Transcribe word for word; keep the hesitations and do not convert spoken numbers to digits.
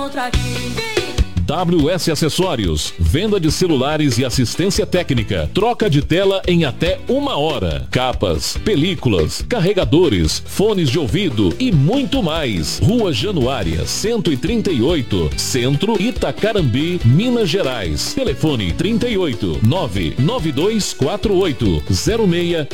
W S Acessórios, venda de celulares e assistência técnica, troca de tela em até uma hora, capas, películas, carregadores, fones de ouvido e muito mais. Rua Januária, cento e trinta e oito, Centro, Itacarambi, Minas Gerais. Telefone trinta e oito, nove nove dois quatro oito, zero seis